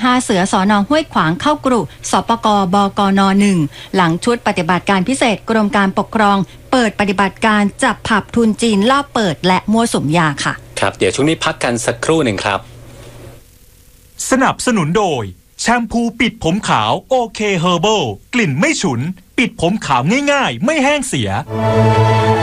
5 เสือสน.ห้วยขวางเข้ากรุสปก.บกน. 1 หลังชุดปฏิบัติการพิเศษกรมการปกครองเปิดปฏิบัติการจับผับทุนจีนลอบเปิดและมั่วสุมยาค่ะครับเดี๋ยวช่วงนี้พักกันสักครู่หนึ่งครับสนับสนุนโดยแชมพูปิดผมขาวโอเคเฮอร์เบิลกลิ่นไม่ฉุนปิดผมขาวง่ายๆไม่แห้งเสีย